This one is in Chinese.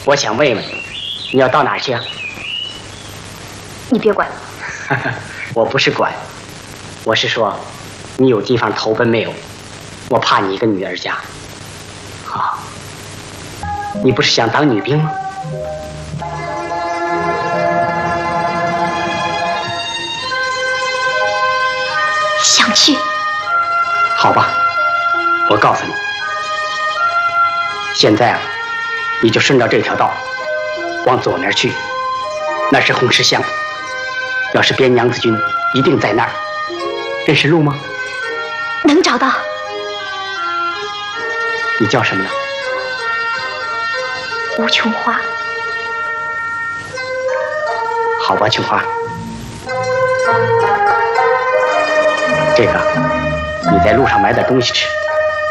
我想问问，你要到哪儿去啊？ 你别管。 我不是管，我是说，你有地方投奔没有？我怕你一个女儿家。好，你不是想当女兵吗？ 想去。 好吧，我告诉你，现在啊，你就顺着这条道，往左面去，那是红石乡。要是边娘子军一定在那儿，认识路吗？ 能找到。 你叫什么呢？ 吴琼花。 好吧，琼花，这个你在路上买点东西吃。